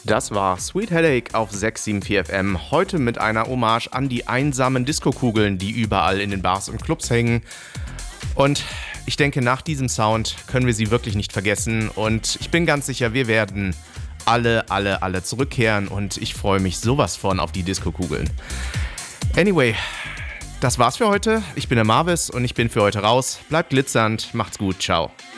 Das war Sweet Headache auf 674 FM. Heute mit einer Hommage an die einsamen Diskokugeln, die überall in den Bars und Clubs hängen. Und ich denke, nach diesem Sound können wir sie wirklich nicht vergessen. Und ich bin ganz sicher, wir werden alle zurückkehren. Und ich freue mich sowas von auf die Diskokugeln. Anyway, das war's für heute. Ich bin der Marvis und ich bin für heute raus. Bleibt glitzernd, macht's gut, ciao.